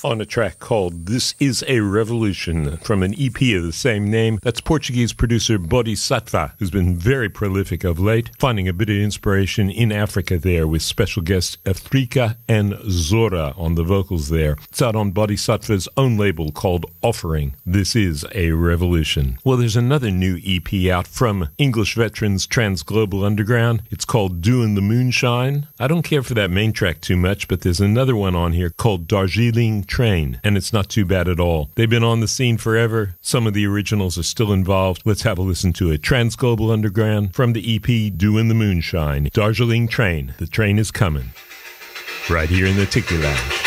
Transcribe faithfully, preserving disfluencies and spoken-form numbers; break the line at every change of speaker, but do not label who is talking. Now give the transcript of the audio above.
on a track called This Is a Revolution from an E P of the same name. That's Portuguese producer Bodhisattva, who's been very prolific of late, finding a bit of inspiration in Africa there with special guests Afrika and Zora on the vocals there. It's out on Bodhisattva's own label called Offering. This is a Revolution. Well, there's another new E P out from English veterans Transglobal Underground. It's called Doin' the Moonshine. I don't care for that main track too much, but there's another one on here called Darjeeling Train, and it's not too bad at all. They've been on the scene forever. Some of the originals are still involved. Let's have a listen to it. Transglobal Underground from the E P Doin' the Moonshine. Darjeeling Train. The train is coming. Right here in the Tiki Lounge.